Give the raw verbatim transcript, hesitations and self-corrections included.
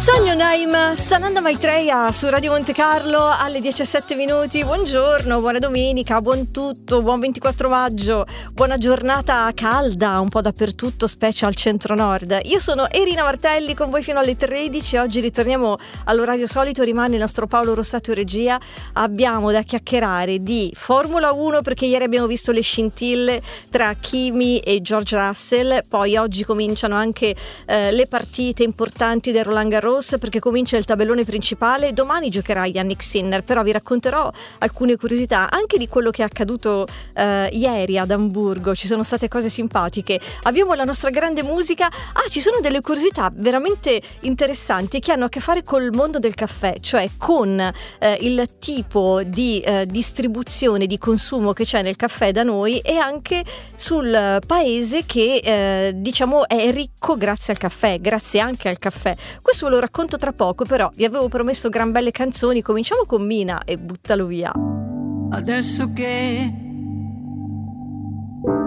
Sogno Naim, Sananda Maitreya su Radio Monte Carlo alle diciassette minuti. Buongiorno, buona domenica, buon tutto, buon ventiquattro maggio, buona giornata calda un po' dappertutto, specie al centro-nord. Io sono Erina Martelli con voi fino alle tredici. Oggi ritorniamo all'orario solito, rimane il nostro Paolo Rossato in regia. Abbiamo da chiacchierare di Formula uno perché ieri abbiamo visto le scintille tra Kimi e George Russell. Poi oggi cominciano anche eh, le partite importanti del Roland Garros perché comincia il tabellone principale. Domani giocherà Yannick Sinner, però vi racconterò alcune curiosità anche di quello che è accaduto eh, ieri ad Amburgo. Ci sono state cose simpatiche, abbiamo la nostra grande musica. Ah, ci sono delle curiosità veramente interessanti che hanno a che fare col mondo del caffè, cioè con eh, il tipo di eh, distribuzione, di consumo che c'è nel caffè da noi e anche sul paese che eh, diciamo è ricco grazie al caffè, grazie anche al caffè. Questo ve lo racconto tra poco, però vi avevo promesso gran belle canzoni. Cominciamo con Mina e Buttalo via. Adesso che